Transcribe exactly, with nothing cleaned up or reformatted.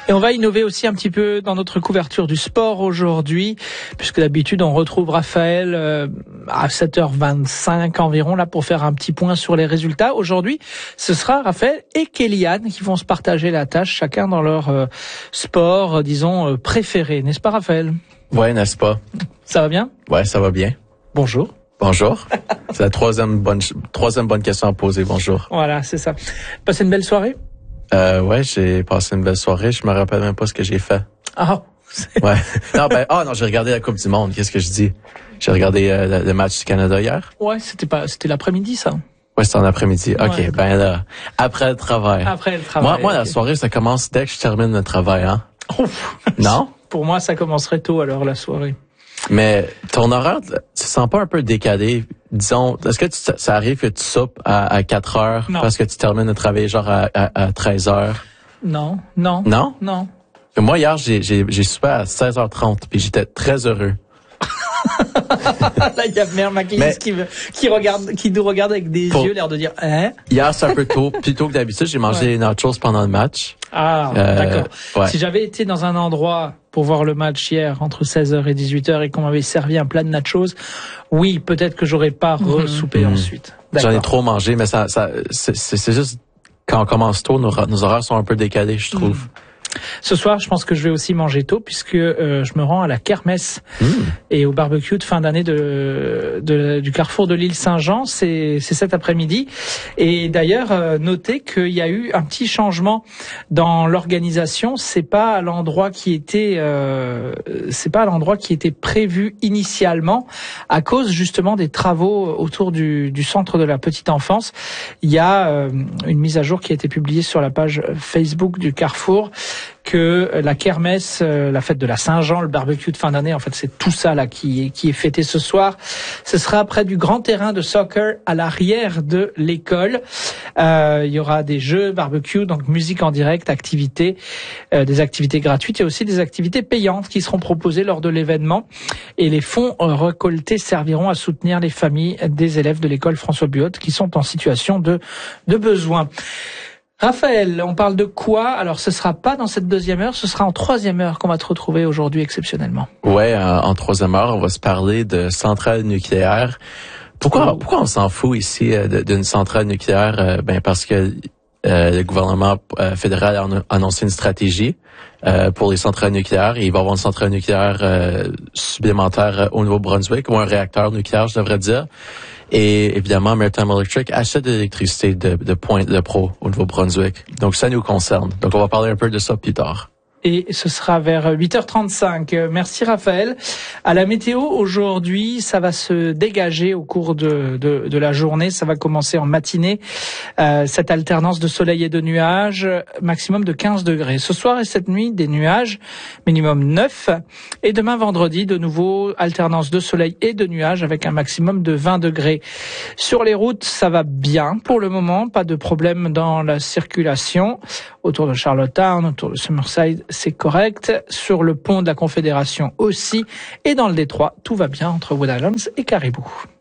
Et on va innover aussi un petit peu dans notre couverture du sport aujourd'hui, puisque d'habitude on retrouve Raphaël euh, à sept heures vingt-cinq environ là pour faire un petit point sur les résultats. Aujourd'hui, ce sera Raphaël et Kéliane qui vont se partager la tâche, chacun dans leur euh, sport, euh, disons, euh, préféré. N'est-ce pas, Raphaël? Ouais, n'est-ce pas? Ça va bien? Ouais, ça va bien. Bonjour. Bonjour. C'est la troisième bonne, troisième bonne question à poser. Bonjour. Voilà, c'est ça. Passez une belle soirée? Euh, ouais, j'ai passé une belle soirée. Je me rappelle même pas ce que j'ai fait. Ah. Ouais. Non, ben, ah, non, j'ai regardé la Coupe du Monde. Qu'est-ce que je dis? J'ai regardé euh, le, le match du Canada hier. Ouais, c'était pas, c'était l'après-midi, ça. Ouais, c'était en après-midi. OK, Ouais. ben là, après le travail. Après le travail. Moi, moi, okay. La soirée, ça commence dès que je termine le travail, hein? Ouf. Non? Pour moi, ça commencerait tôt, alors, la soirée. Mais ton horaire, tu te sens pas un peu décalé? Disons, est-ce que tu, ça arrive que tu soupes à, à quatre heures Non. parce que tu termines de travailler genre à, à, à treize heures? Non, non. Non? Non. Moi, hier, j'ai, j'ai, j'ai soupé à seize heures trente, puis j'étais très heureux. Là, il y a mère Maclis Mais, qui, qui regarde, qui nous regarde avec des pour, yeux, l'air de dire, hein? Hier, c'est un peu tôt. Plus tôt que d'habitude, j'ai mangé Ouais. des nachos pendant le match. Ah, euh, d'accord. Ouais. Si j'avais été dans un endroit pour voir le match hier entre seize heures et dix-huit heures et qu'on m'avait servi un plat de nachos, oui, peut-être que j'aurais pas Mmh. re-soupé mmh. ensuite. J'en ai D'accord. trop mangé, mais ça, ça, c'est, c'est, c'est juste quand on commence tôt, nos, nos horaires sont un peu décalés, je trouve. Mmh. Ce soir, je pense que je vais aussi manger tôt puisque euh, je me rends à la kermesse Mmh. et au barbecue de fin d'année de, de du Carrefour de l'île Saint-Jean. C'est c'est cet après-midi. Et d'ailleurs, euh, notez qu'il y a eu un petit changement dans l'organisation. C'est pas à l'endroit qui était euh, c'est pas à l'endroit qui était prévu initialement à cause justement des travaux autour du, du centre de la petite enfance. Il y a euh, une mise à jour qui a été publiée sur la page Facebook du Carrefour, que la kermesse, la fête de la Saint-Jean, le barbecue de fin d'année, en fait, c'est tout ça là qui est, qui est fêté ce soir. Ce sera près du grand terrain de soccer à l'arrière de l'école. Euh, il y aura des jeux, barbecue, donc musique en direct, activités, euh, des activités gratuites et aussi des activités payantes qui seront proposées lors de l'événement. Et les fonds euh, récoltés serviront à soutenir les familles des élèves de l'école François Buot qui sont en situation de, de besoin. Raphaël, on parle de quoi? Alors, ce sera pas dans cette deuxième heure, ce sera en troisième heure qu'on va te retrouver aujourd'hui exceptionnellement. Ouais, euh, en troisième heure, on va se parler de centrales nucléaires. Pourquoi, oh. pourquoi on s'en fout ici euh, d'une centrale nucléaire? Euh, ben parce que euh, le gouvernement euh, fédéral a annoncé une stratégie euh, pour les centrales nucléaires. Et il va y avoir une centrale nucléaire euh, supplémentaire au Nouveau-Brunswick, ou un réacteur nucléaire, je devrais dire. Et évidemment, Maritime Electric achète de l'électricité de, de Pointe de Pro au Nouveau-Brunswick. Donc, ça nous concerne. Donc, on va parler un peu de ça plus tard. Et ce sera vers huit heures trente-cinq. Merci Raphaël. À la météo, aujourd'hui, ça va se dégager au cours de, de, de la journée. Ça va commencer en matinée. Euh, cette alternance de soleil et de nuages, maximum de quinze degrés. Ce soir et cette nuit, des nuages, minimum neuf. Et demain vendredi, de nouveau, alternance de soleil et de nuages avec un maximum de vingt degrés. Sur les routes, ça va bien pour le moment. Pas de problème dans la circulation. Autour de Charlottetown, autour de Summerside, c'est correct. Sur le pont de la Confédération aussi. Et dans le détroit, tout va bien entre Wood Islands et Caribou.